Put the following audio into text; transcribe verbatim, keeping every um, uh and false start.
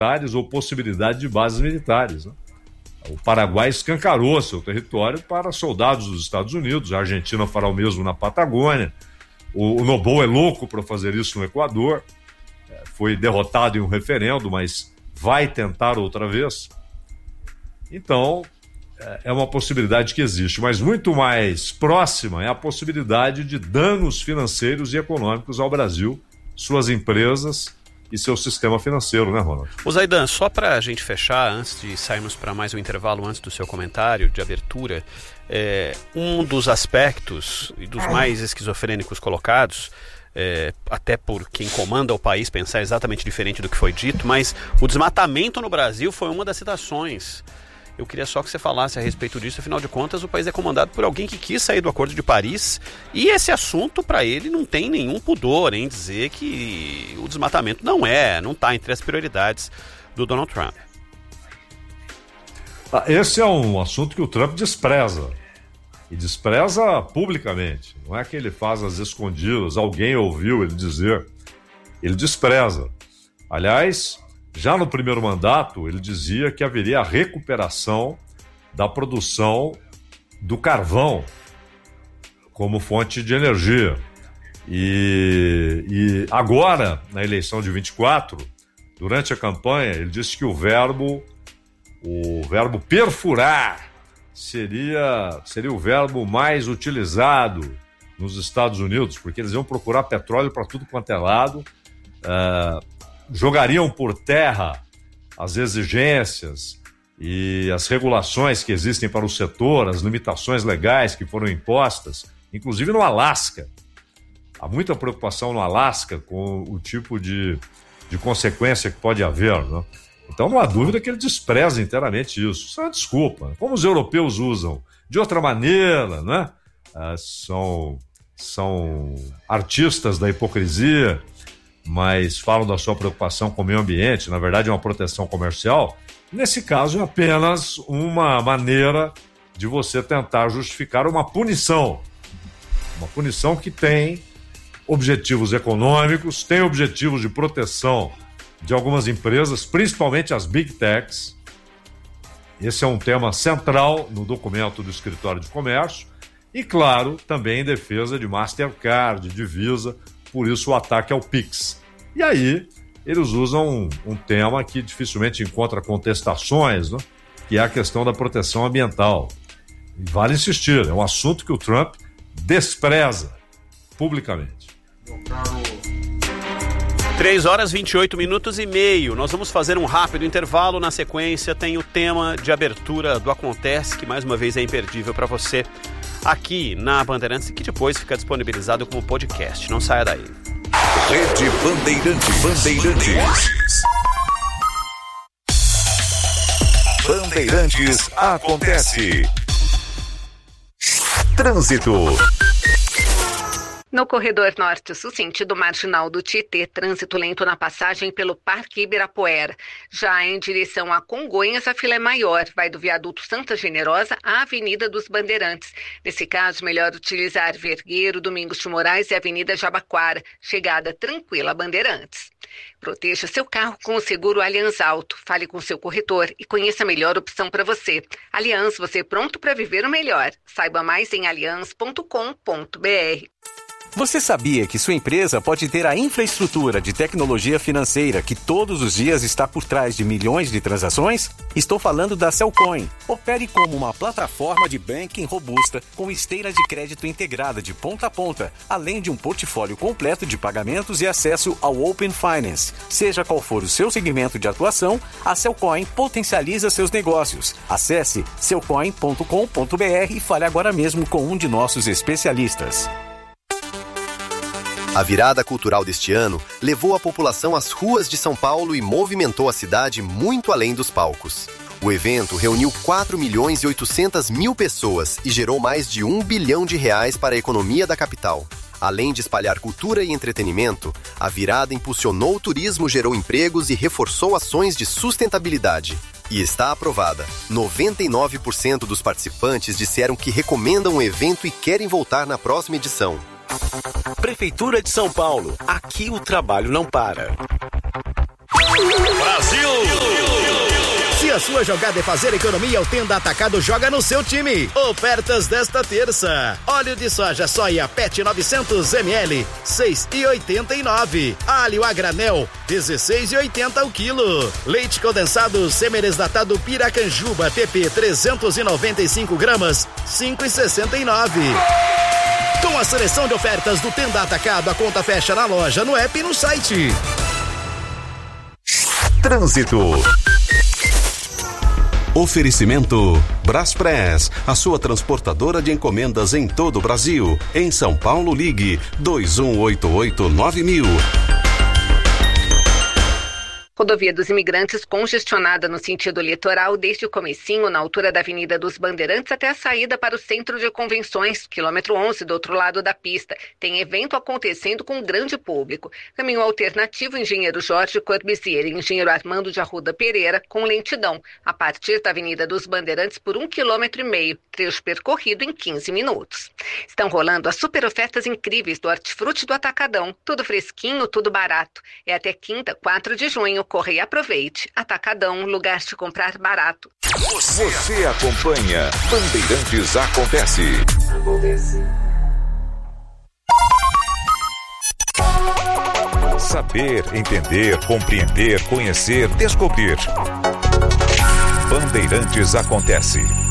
militares ou possibilidade de bases militares, né? O Paraguai escancarou seu território para soldados dos Estados Unidos, a Argentina fará o mesmo na Patagônia, o, o Noboa é louco para fazer isso no Equador, é, foi derrotado em um referendo, mas vai tentar outra vez. Então, é, é uma possibilidade que existe, mas muito mais próxima é a possibilidade de danos financeiros e econômicos ao Brasil, suas empresas e seu sistema financeiro, né, Ronald? O Zaidan, só para a gente fechar, antes de sairmos para mais um intervalo, antes do seu comentário de abertura, é, um dos aspectos e dos mais esquizofrênicos colocados, é, até por quem comanda o país pensar exatamente diferente do que foi dito, mas o desmatamento no Brasil foi uma das citações. Eu queria só que você falasse a respeito disso. Afinal de contas, o país é comandado por alguém que quis sair do Acordo de Paris, e esse assunto, para ele, não tem nenhum pudor em dizer que o desmatamento não é, não está entre as prioridades do Donald Trump. Ah, esse é um assunto que o Trump despreza, e despreza publicamente. Não é que ele faz às escondidas, alguém ouviu ele dizer, ele despreza. Aliás, já no primeiro mandato, ele dizia que haveria a recuperação da produção do carvão como fonte de energia. E, e agora, na eleição de vinte e quatro, durante a campanha, ele disse que o verbo, o verbo perfurar seria, seria o verbo mais utilizado nos Estados Unidos, porque eles iam procurar petróleo para tudo quanto é lado, uh, jogariam por terra as exigências e as regulações que existem para o setor, as limitações legais que foram impostas, inclusive no Alasca. Há muita preocupação no Alasca com o tipo de, de consequência que pode haver, né? Então não há dúvida que ele despreza inteiramente isso. Isso é uma desculpa. Como os europeus usam de outra maneira, né? Ah, são, são artistas da hipocrisia, mas falam da sua preocupação com o meio ambiente, na verdade é uma proteção comercial. Nesse caso é apenas uma maneira de você tentar justificar uma punição. Uma punição que tem objetivos econômicos, tem objetivos de proteção de algumas empresas, principalmente as Big Techs. Esse é um tema central no documento do Escritório de Comércio. E, claro, também em defesa de Mastercard, de Visa, por isso o ataque ao Pix. E aí, eles usam um, um tema que dificilmente encontra contestações, né? Que é a questão da proteção ambiental. E vale insistir, é um assunto que o Trump despreza publicamente. três horas, vinte e oito minutos e meio. Nós vamos fazer um rápido intervalo. Na sequência tem o tema de abertura do Acontece, que mais uma vez é imperdível para você aqui na Bandeirantes e que depois fica disponibilizado como podcast. Não saia daí. Rede Bandeirantes. Bandeirantes. Bandeirantes Acontece. Trânsito. No corredor norte-sul, sentido marginal do Tietê, trânsito lento na passagem pelo Parque Ibirapuera. Já em direção a Congonhas, a fila é maior, vai do viaduto Santa Generosa à Avenida dos Bandeirantes. Nesse caso, melhor utilizar Vergueiro, Domingos de Moraes e Avenida Jabaquara. Chegada tranquila a Bandeirantes. Proteja seu carro com o seguro Allianz Auto. Fale com seu corretor e conheça a melhor opção para você. Allianz, você pronto para viver o melhor. Saiba mais em allianz ponto com ponto br. Você sabia que sua empresa pode ter a infraestrutura de tecnologia financeira que todos os dias está por trás de milhões de transações? Estou falando da Cellcoin. Opere como uma plataforma de banking robusta com esteira de crédito integrada de ponta a ponta, além de um portfólio completo de pagamentos e acesso ao Open Finance. Seja qual for o seu segmento de atuação, a Cellcoin potencializa seus negócios. Acesse cellcoin ponto com ponto br e fale agora mesmo com um de nossos especialistas. A virada cultural deste ano levou a população às ruas de São Paulo e movimentou a cidade muito além dos palcos. O evento reuniu quatro milhões e oitocentas mil pessoas e gerou mais de um bilhão de reais para a economia da capital. Além de espalhar cultura e entretenimento, a virada impulsionou o turismo, gerou empregos e reforçou ações de sustentabilidade. E está aprovada. noventa e nove por cento dos participantes disseram que recomendam o evento e querem voltar na próxima edição. Prefeitura de São Paulo. Aqui o trabalho não para. Brasil! Se a sua jogada é fazer economia, o Tenda Atacado joga no seu time. Ofertas desta terça. Óleo de soja soia Pet novecentos mililitros, seis reais e oitenta e nove centavos. Alho a granel, dezesseis reais e oitenta centavos o quilo. Leite condensado semi-desnatado Piracanjuba T P trezentos e noventa e cinco gramas, cinco reais e sessenta e nove centavos. Com a seleção de ofertas do Tenda Atacado, a conta fecha na loja, no app e no site. Trânsito. Oferecimento Braspress, a sua transportadora de encomendas em todo o Brasil. Em São Paulo, ligue dois um oito oito nove mil. Rodovia dos Imigrantes congestionada no sentido litoral desde o comecinho, na altura da Avenida dos Bandeirantes, até a saída para o Centro de Convenções, quilômetro onze, do outro lado da pista. Tem evento acontecendo com grande público. Caminho alternativo, Engenheiro Jorge Corbusier e Engenheiro Armando de Arruda Pereira, com lentidão, a partir da Avenida dos Bandeirantes por um quilômetro e meio, trecho percorrido em quinze minutos. Estão rolando as super ofertas incríveis do Hortifruti do Atacadão. Tudo fresquinho, tudo barato. É até quinta, quatro de junho. Corre e aproveite. Atacadão, lugar de comprar barato. Você acompanha Bandeirantes Acontece. Acontece. Saber, entender, compreender, conhecer, descobrir. Bandeirantes Acontece.